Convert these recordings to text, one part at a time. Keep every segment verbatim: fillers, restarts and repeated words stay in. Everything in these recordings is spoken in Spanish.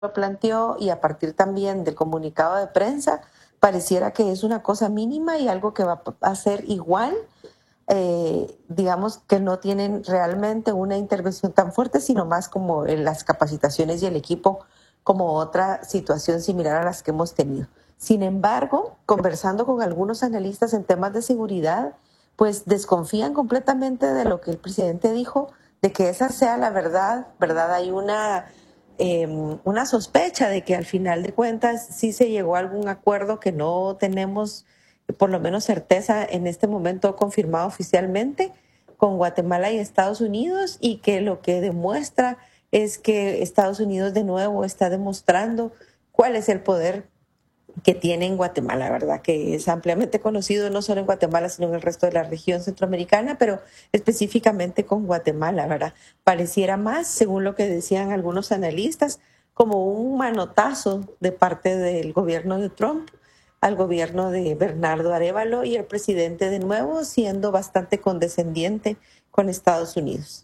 lo planteó y a partir también del comunicado de prensa, pareciera que es una cosa mínima y algo que va a ser igual. Eh, digamos que no tienen realmente una intervención tan fuerte, sino más como en las capacitaciones y el equipo, como otra situación similar a las que hemos tenido. Sin embargo, conversando con algunos analistas en temas de seguridad, pues desconfían completamente de lo que el presidente dijo, de que esa sea la verdad, ¿verdad? Hay una, eh, una sospecha de que al final de cuentas sí se llegó a algún acuerdo que no tenemos por lo menos certeza en este momento confirmado oficialmente con Guatemala y Estados Unidos, y que lo que demuestra es que Estados Unidos de nuevo está demostrando cuál es el poder que tiene en Guatemala, ¿verdad? Que es ampliamente conocido no solo en Guatemala, sino en el resto de la región centroamericana, pero específicamente con Guatemala, ¿verdad? Pareciera más, según lo que decían algunos analistas, como un manotazo de parte del gobierno de Trump al gobierno de Bernardo Arévalo, y el presidente de nuevo siendo bastante condescendiente con Estados Unidos.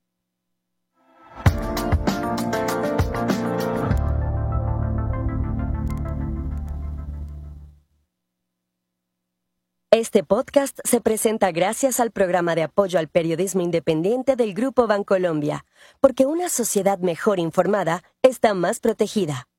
Este podcast se presenta gracias al programa de apoyo al periodismo independiente del Grupo Bancolombia, porque una sociedad mejor informada está más protegida.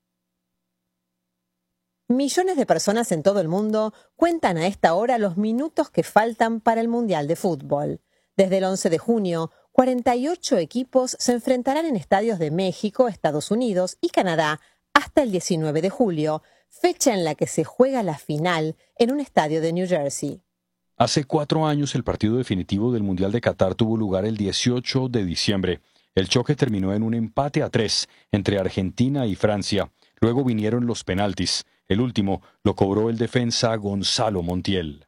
Millones de personas en todo el mundo cuentan a esta hora los minutos que faltan para el Mundial de Fútbol. Desde el once de junio, cuarenta y ocho equipos se enfrentarán en estadios de México, Estados Unidos y Canadá hasta el diecinueve de julio, fecha en la que se juega la final en un estadio de New Jersey. Hace cuatro años el partido definitivo del Mundial de Qatar tuvo lugar el dieciocho de diciembre. El choque terminó en un empate a tres entre Argentina y Francia. Luego vinieron los penaltis. El último lo cobró el defensa Gonzalo Montiel.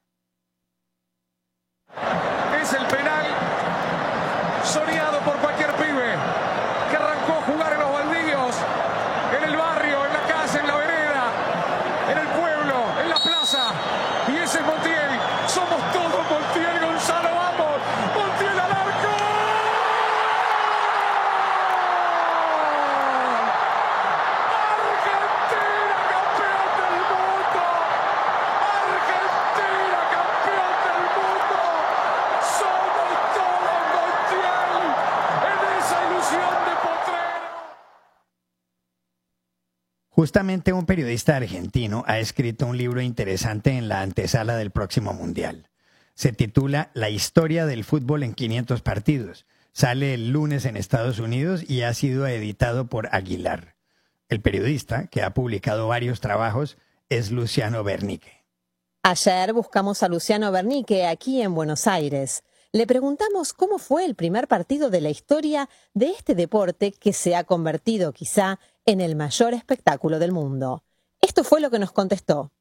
Es el penal soñado por cualquier pibe que arrancó a jugar en los baldíos, en el barrio, en la casa, en la vereda, en el pueblo, en la plaza. Y ese es Montiel. Somos todos Montiel, Gonzalo, vamos. Montiel al arco. Argentina, campeón del mundo. Argentina, campeón del mundo. Somos todos Montiel en esa ilusión de potrero. Justamente un periodista argentino ha escrito un libro interesante en la antesala del próximo Mundial. Se titula La historia del fútbol en quinientos partidos. Sale el lunes en Estados Unidos y ha sido editado por Aguilar. El periodista, que ha publicado varios trabajos, es Luciano Bernique. Ayer buscamos a Luciano Bernique aquí en Buenos Aires. Le preguntamos cómo fue el primer partido de la historia de este deporte que se ha convertido quizá en el mayor espectáculo del mundo. Esto fue lo que nos contestó.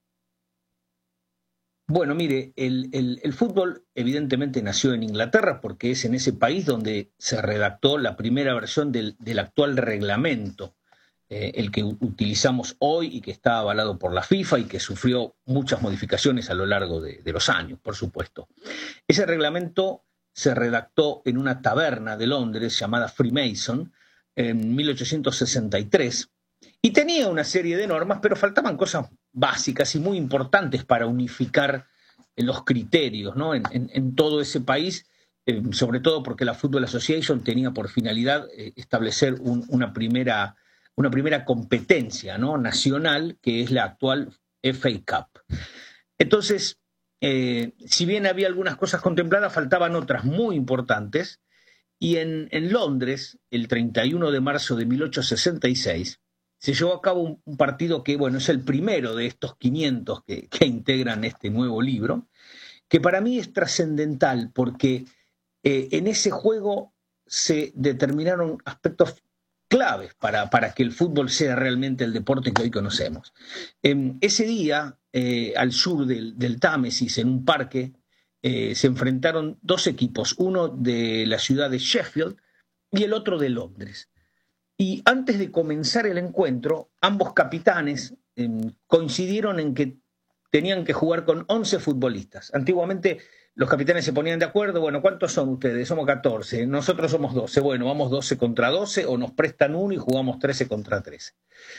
Bueno, mire, el, el, el fútbol evidentemente nació en Inglaterra porque es en ese país donde se redactó la primera versión del, del actual reglamento, eh, el que utilizamos hoy y que está avalado por la FIFA y que sufrió muchas modificaciones a lo largo de, de los años, por supuesto. Ese reglamento se redactó en una taberna de Londres llamada Freemason en mil ochocientos sesenta y tres y tenía una serie de normas, pero faltaban cosas básicas y muy importantes para unificar los criterios, ¿no? en, en, en todo ese país, eh, sobre todo porque la Football Association tenía por finalidad eh, establecer un, una, primera, una primera competencia, ¿no? nacional, que es la actual F A Cup. Entonces, eh, si bien había algunas cosas contempladas, faltaban otras muy importantes, y en, en Londres, el treinta y uno de marzo de mil ochocientos sesenta y seis, se llevó a cabo un, un partido que, bueno, es el primero de estos quinientos que, que integran este nuevo libro, que para mí es trascendental porque eh, en ese juego se determinaron aspectos claves para, para que el fútbol sea realmente el deporte que hoy conocemos. Eh, ese día, eh, al sur del, del Támesis, en un parque, eh, se enfrentaron dos equipos, uno de la ciudad de Sheffield y el otro de Londres. Y antes de comenzar el encuentro, ambos capitanes eh, coincidieron en que tenían que jugar con once futbolistas. Antiguamente los capitanes se ponían de acuerdo, bueno, ¿cuántos son ustedes? Somos catorce, nosotros somos doce, bueno, vamos doce contra doce o nos prestan uno y jugamos trece contra trece.